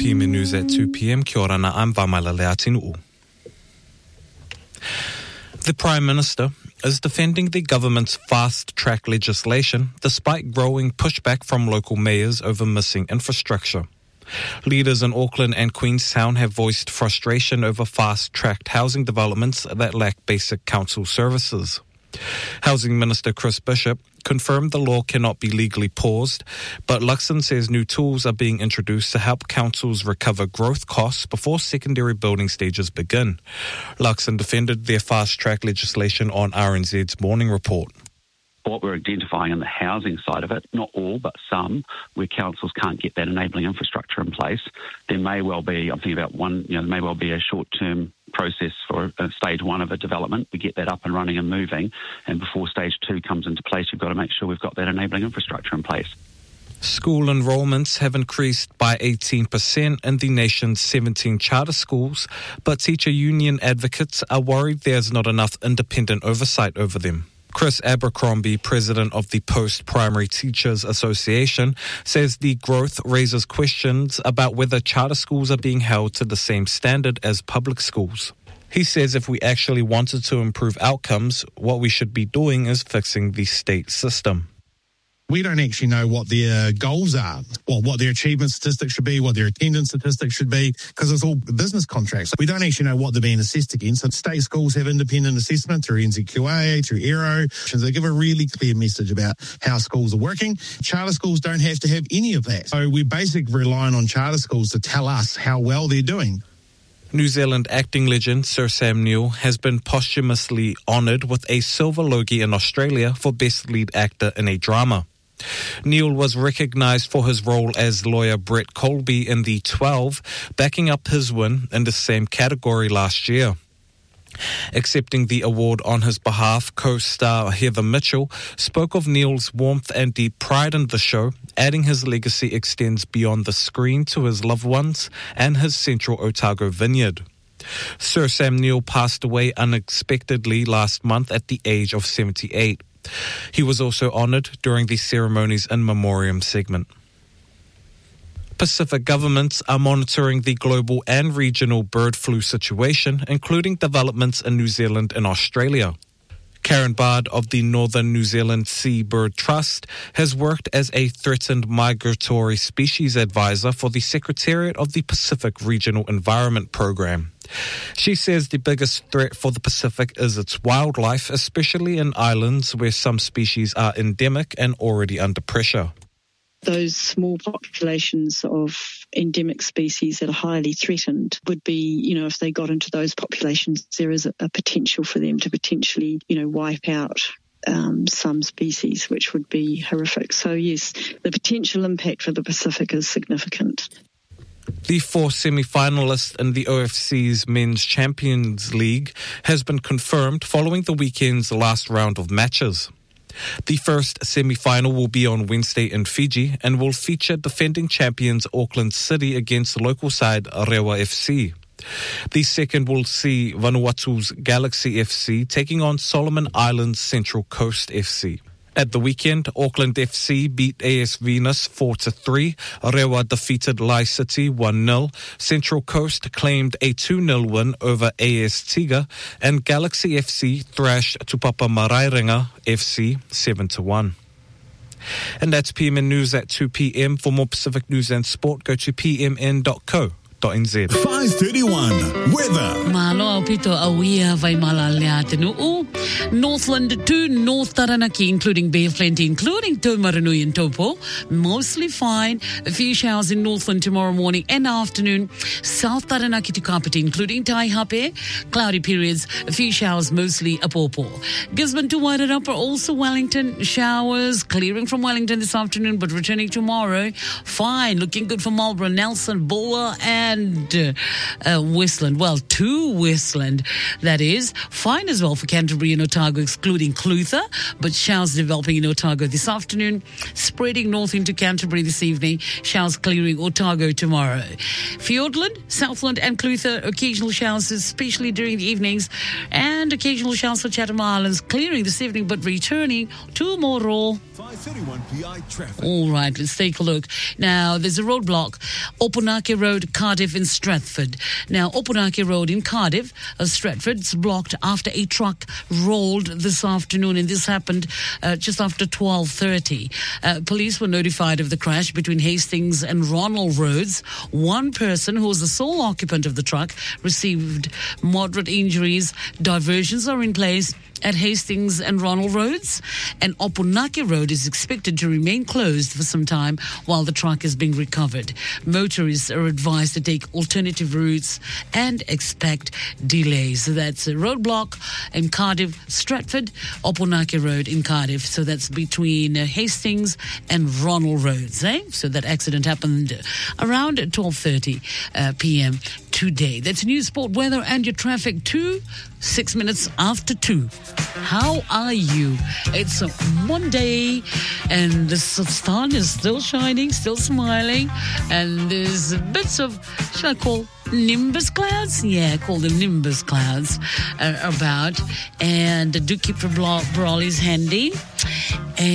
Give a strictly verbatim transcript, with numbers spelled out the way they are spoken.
P M News at two p.m. Kia ora na, I'm Vamaila Leatinu'u. The Prime Minister is defending the government's fast-track legislation despite growing pushback from local mayors over missing infrastructure. Leaders in Auckland and Queenstown have voiced frustration over fast-tracked housing developments that lack basic council services. Housing Minister Chris Bishop confirmed the law cannot be legally paused, but Luxon says new tools are being introduced to help councils recover growth costs before secondary building stages begin. Luxon defended their fast-track legislation on R N Z's Morning Report. What we're identifying in the housing side of it, not all, but some, where councils can't get that enabling infrastructure in place, there may well be, I'm thinking about one, you know, there may well be a short-term process for a stage one of a development. We get that up and running and moving, and before stage two comes into place, we've got to make sure we've got that enabling infrastructure in place. School enrolments have increased by eighteen percent in the nation's seventeen charter schools, but teacher union advocates are worried there's not enough independent oversight over them. Chris Abercrombie, president of the Post-Primary Teachers Association, says the growth raises questions about whether charter schools are being held to the same standard as public schools. He says if we actually wanted to improve outcomes, what we should be doing is fixing the state system. We don't actually know what their goals are, or what their achievement statistics should be, what their attendance statistics should be, because it's all business contracts. We don't actually know what they're being assessed against. So state schools have independent assessment through N Z Q A, through Aero. They give a really clear message about how schools are working. Charter schools don't have to have any of that. So we're basically relying on charter schools to tell us how well they're doing. New Zealand acting legend Sir Sam Neill has been posthumously honoured with a Silver Logie in Australia for Best Lead Actor in a Drama. Neill was recognised for his role as lawyer Brett Colby in The twelve, backing up his win in the same category last year. Accepting the award on his behalf, co-star Heather Mitchell spoke of Neill's warmth and deep pride in the show, adding his legacy extends beyond the screen to his loved ones and his central Otago vineyard. Sir Sam Neill passed away unexpectedly last month at the age of seventy-eight. He was also honoured during the ceremony's in memoriam segment. Pacific governments are monitoring the global and regional bird flu situation, including developments in New Zealand and Australia. Karen Bard of the Northern New Zealand Seabird Trust has worked as a threatened migratory species advisor for the Secretariat of the Pacific Regional Environment Program. She says the biggest threat for the Pacific is its wildlife, especially in islands where some species are endemic and already under pressure. Those small populations of endemic species that are highly threatened would be, you know, if they got into those populations, there is a, a potential for them to potentially, you know, wipe out um, some species, which would be horrific. So, yes, the potential impact for the Pacific is significant. The four semi-finalists in the O F C's Men's Champions League has been confirmed following the weekend's last round of matches. The first semi-final will be on Wednesday in Fiji and will feature defending champions Auckland City against local side Rewa F C. The second will see Vanuatu's Galaxy F C taking on Solomon Islands Central Coast F C. At the weekend, Auckland F C beat A S Venus four to three, Rewa defeated Lai City one nil, Central Coast claimed a two nil win over A S Tiga, and Galaxy F C thrashed Tupapa Marairenga F C seven to one. And that's P M N News at two p.m. For more Pacific news and sport, go to p m n dot co dot n z. five thirty-one weather. Malo pito awia vai malalea tenu. Northland to North Taranaki, including Bay of Plenty, including Taumarunui and Taupo. Mostly fine. A few showers in Northland tomorrow morning and afternoon. South Taranaki to Kapiti, including Taihape. Cloudy periods. A few showers, mostly Apopo. Gisborne to Wairarapa, also Wellington. Showers clearing from Wellington this afternoon, but returning tomorrow. Fine. Looking good for Marlborough, Nelson, Boa, and uh, uh, Westland. Well, to Westland, that is. Fine as well for Canterbury and Otago, excluding Clutha, but showers developing in Otago this afternoon, spreading north into Canterbury this evening, showers clearing Otago tomorrow. Fiordland, Southland and Clutha, occasional showers, especially during the evenings, and occasional showers for Chatham Islands, clearing this evening, but returning to Moro. five thirty-one P I traffic. All right, let's take a look. Now, there's a roadblock, Opunake Road, Cardiff in Stratford. Now, Opunake Road in Cardiff, uh, Stratford's blocked after a truck rolled this afternoon, and this happened uh, just after twelve thirty. Uh, police were notified of the crash between Hastings and Ronald Roads. One person, who was the sole occupant of the truck, received moderate injuries. Diversions are in place at Hastings and Ronald Roads, and Opunake Road is expected to remain closed for some time while the truck is being recovered. Motorists are advised to take alternative routes and expect delays. So that's a roadblock in Cardiff, Stratford, Opunake Road in Cardiff. So that's between uh, Hastings and Ronald Roads. Eh? So that accident happened around twelve thirty uh, p.m. today. That's news, sport, weather, and your traffic. Two, six minutes after two. How are you? It's a Monday, and the sun is still shining, still smiling, and there's bits of, should I call, nimbus clouds? Yeah, call them nimbus clouds uh, about. And do keep your brollies handy. And